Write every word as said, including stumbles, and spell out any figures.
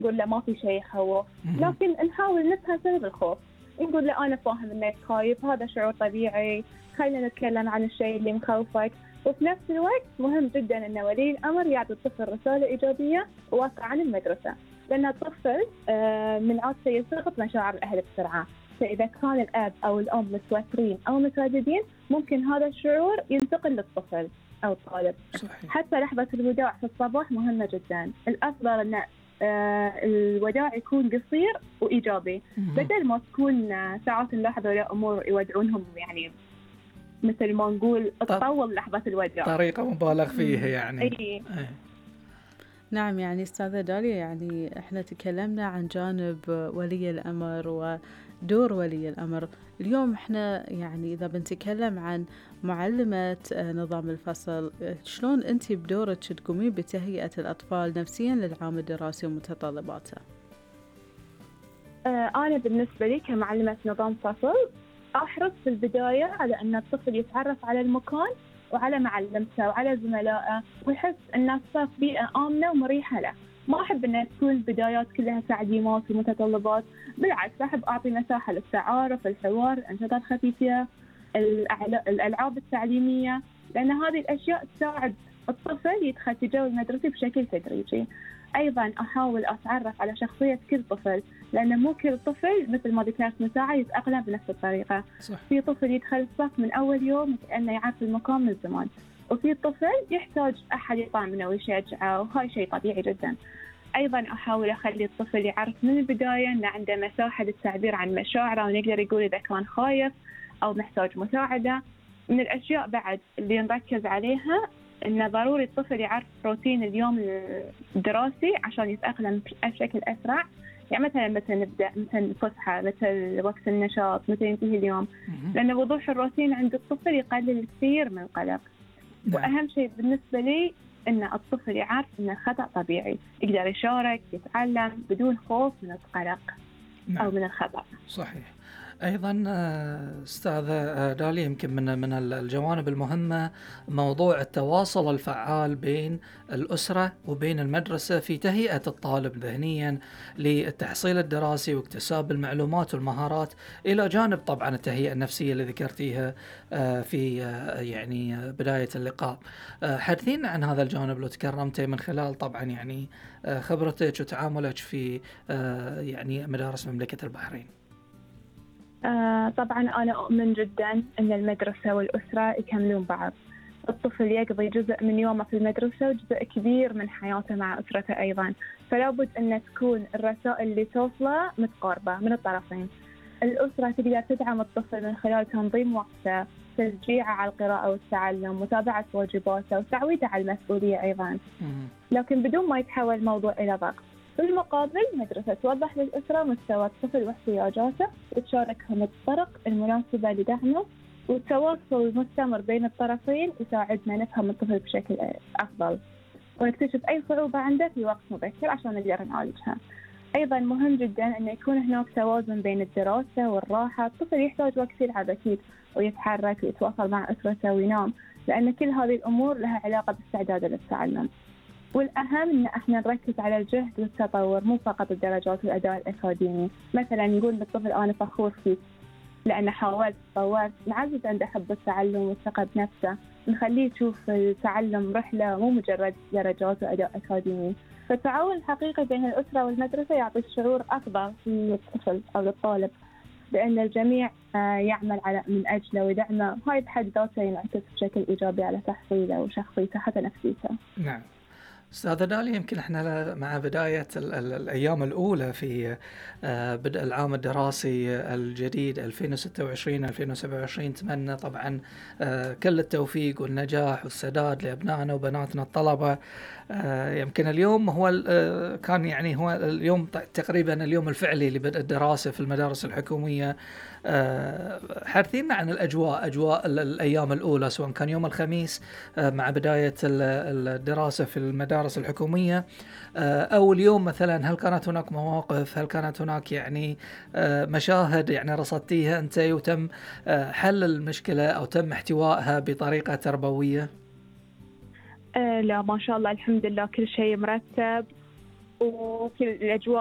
نقول له ما في شيء يخوف، لكن نحاول نفهم سبب الخوف. نقول له أنا فاهم إنك خايف، هذا شعور طبيعي، خلينا نتكلم عن الشيء اللي مخوفك. وفي نفس الوقت مهم جدا أن ولي الأمر يعطي الطفل رسالة إيجابية وواقع عن المدرسة، لأن الطفل من عادته يستغط مشاعر الأهل بسرعة. فإذا كان الأب أو الأم متوترين أو متواجدين ممكن هذا الشعور ينتقل للطفل أو الطالب. صحيح. حتى لحظة الوداع في الصباح مهمة جدا. الأفضل أن الوداع يكون قصير وإيجابي بدل ما تكون ساعات نلاحظ أمور يودعونهم يعني مثل ما نقول تطول لحظة الوداع، طريقة مبالغ فيها يعني. أي. أي. نعم، يعني أستاذة داليا، يعني إحنا تكلمنا عن جانب ولي الأمر ودور ولي الأمر. اليوم إحنا يعني إذا بنتكلم عن معلمة نظام الفصل، شلون أنتي بدورك تقومين بتهيئة الأطفال نفسيا للعام الدراسي ومتطلباته؟ أنا بالنسبة لي كمعلمة نظام فصل أحرص في البداية على أن الطفل يتعرف على المكان وعلى معلمته وعلى زملائه ويحس أنه في بيئة آمنة ومريحة له. ما أحب أن تكون البدايات كلها تعليمات ومتطلبات، بالعكس أحب أعطي مساحة للتعارف، الحوار، الأنشطة الخفيفة، الألعاب التعليمية، لأن هذه الأشياء تساعد الطفل يدخل في جو المدرسي بشكل تدريجي. أيضا أحاول أتعرف على شخصية كل طفل، لأن مو كل طفل مثل ما ذكرت من ساعة يتأقلم بنفس الطريقة. صح. في طفل يدخل الصف من أول يوم كأنه يعرف المكان من زمان، وفي طفل يحتاج أحد يطمنه ويشجعه، وهاي شيء طبيعي جدا. أيضا أحاول أخلي الطفل يعرف من البداية أن عنده مساحة للتعبير عن مشاعره، ونقدر يقول إذا كان خايف أو محتاج مساعدة. من الأشياء بعد اللي نركز عليها إنه ضروري الطفل يعرف روتين اليوم الدراسي عشان يتأقلم بشكل أسرع. يعني مثلا متى نبدأ، مثلا الفسحة، مثل وقت النشاط، متى ينتهي اليوم، لأن وضوح الروتين عند الطفل يقلل كثير من القلق. وأهم شيء بالنسبة لي إن الطفل يعرف إن الخطأ طبيعي، يقدر يشارك يتعلم بدون خوف من القلق أو من الخطأ. صحيح. أيضا أستاذة داليا، يمكن من من الجوانب المهمة موضوع التواصل الفعال بين الأسرة وبين المدرسة في تهيئة الطالب ذهنيا للتحصيل الدراسي واكتساب المعلومات والمهارات، إلى جانب طبعا التهيئة النفسية اللي ذكرتيها في يعني بداية اللقاء. حدثينا عن هذا الجانب لو تكرمتي، من خلال طبعا يعني خبرتك وتعاملك في يعني مدارس مملكة البحرين. آه طبعا أنا أؤمن جدا أن المدرسة والأسرة يكملون بعض. الطفل يقضي جزء من يومه في المدرسة وجزء كبير من حياته مع أسرته أيضا، فلا بد أن تكون الرسائل اللي توصله متقاربة من الطرفين. الأسرة تقدر تدعم الطفل من خلال تنظيم وقته، تشجيعه على القراءة والتعلم، متابعة واجباته، وتعويده على المسؤولية أيضا، لكن بدون ما يتحول الموضوع إلى ضغط. في المقابل المدرسة توضح للأسرة مستوى الطفل واحتياجاته وتشاركهم الطرق المناسبة لدعمه، والتواصل المستمر بين الطرفين يساعدنا نفهم الطفل بشكل أفضل ونكتشف أي صعوبة عنده في وقت مبكر عشان نقدر نعالجها. أيضا مهم جدا أن يكون هناك توازن بين الدراسة والراحة. الطفل يحتاج وقت يلعب أكيد ويتحرك ويتواصل مع أسرته وينام، لأن كل هذه الأمور لها علاقة باستعداده للتعلم. والأهم إن إحنا نركز على الجهد والتطور، مو فقط الدرجات والأداء الأكاديمي. مثلا نقول للطفل أنا فخور فيك لأن حاولت تطورت، نعزز عنده حب التعلم والثقة بنفسه، نخليه يشوف التعلم رحلة مو مجرد درجات وأداء أكاديمي. فالتعاون الحقيقي بين الأسرة والمدرسة يعطي شعور أفضل للطفل أو للطالب بأن الجميع يعمل على من أجله ويدعمه، هاي بحد ذاته ينعكس بشكل إيجابي على تحصيله وشخصيته حتى نفسيته. نعم. أستاذة داليا، يمكن احنا مع بداية ال ال الأيام الأولى في بدء العام الدراسي الجديد ألفين وستة وعشرين ألفين وسبعة وعشرين، نتمنى طبعا كل التوفيق والنجاح والسداد لأبنائنا وبناتنا الطلبة. يمكن اليوم هو كان يعني هو اليوم تقريبا اليوم الفعلي لبدء الدراسة في المدارس الحكومية. حدثينا عن الأجواء أجواء الأيام الأولى، سواء كان يوم الخميس مع بداية الدراسة في المدارس الحكومية أو اليوم مثلا. هل كانت هناك مواقف، هل كانت هناك يعني مشاهد يعني رصدتيها أنت وتم حل المشكلة أو تم احتوائها بطريقة تربوية؟ أه لا، ما شاء الله الحمد لله كل شيء مرتب وكل الأجواء